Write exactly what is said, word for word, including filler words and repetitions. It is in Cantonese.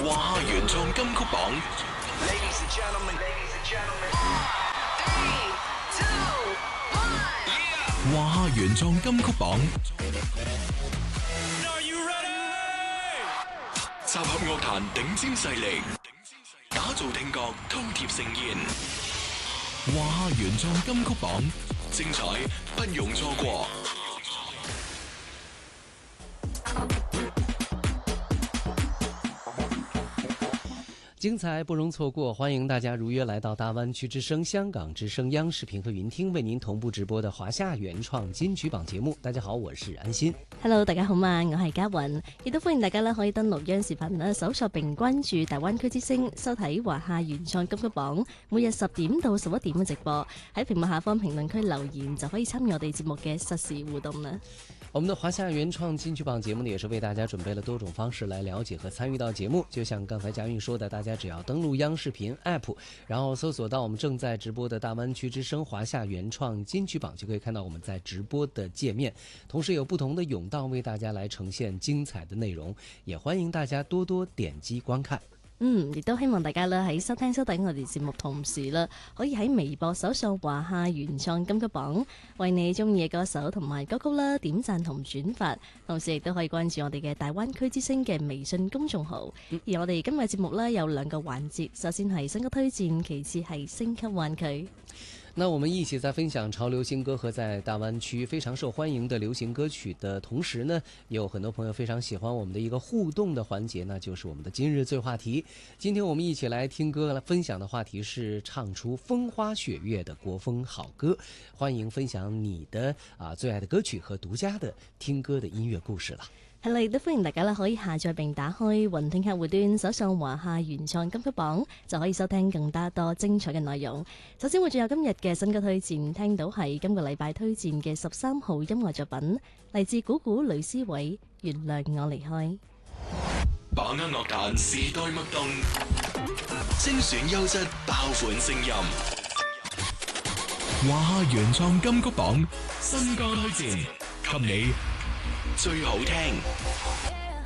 華夏原創金曲榜。 Ladies and gentlemen, ladies and gentlemen. Three, two, one. 華夏原創金曲榜， Are you ready? 集合樂壇頂尖勢力，打造聽覺饕餮盛宴。華夏原創金曲榜，精彩不容錯過。 精彩不容错过，欢迎大家如约来到大湾区之声、香港之声、央視頻和雲聽為您同步直播的華夏原創金曲榜節目。大家好，我是安心。 Hello， 大家好嘛，我係嘉雲，亦都歡迎大家咧可以登錄央視頻啦，搜索並關注大灣區之聲，收睇華夏原創金曲榜，每日十點到十一點嘅直播。喺屏幕下方評論區留言就可以參與我哋節目嘅實時互動啦。 我們的華夏原創金曲榜節目呢，也是為大家準備了多種方式來了解和參與到節目。就像剛才嘉韻說的，大家只要登錄央視頻 App， 然後搜索到我們正在直播的大灣區之聲華夏原創金曲榜，就可以看到我們在直播的界面。同時有不同的甬道為大家來呈現精彩的內容，也歡迎大家多多點擊觀看。 嗯，亦都希望大家咧喺收聽收睇我哋節目同時啦，可以喺微博搜索華夏原創金曲榜，為你中意嘅歌手同埋歌曲啦點讚同轉發，同時亦都可以關注我哋嘅大灣區之聲嘅微信公眾號。嗯、而我哋今日節目呢，有兩個環節，首先係新歌推薦，其次係星級灣區。 那我們一起在分享潮流新歌和在大灣區非常受歡迎的流行歌曲的同時呢，也有很多朋友非常喜歡我們的一個互動的環節，那就是我們的今日最話題。今天我們一起來聽歌來分享的話題是唱出風花雪月的國風好歌，歡迎分享你的啊最愛的歌曲和獨家的聽歌的音樂故事了。 係啦，亦都歡迎大家啦，可以下載並打開雲聽客戶端，搜上華夏原創金曲榜，就可以收聽更加多精彩嘅內容。首先會進入今日嘅新歌推薦，聽到係今個禮拜推薦嘅十三號音樂作品，嚟自古古呂思緯《原諒我離開》。 把握樂壇時代脈動，精選優質爆款聲音。華夏原創金曲榜新歌推薦，給你最好聽。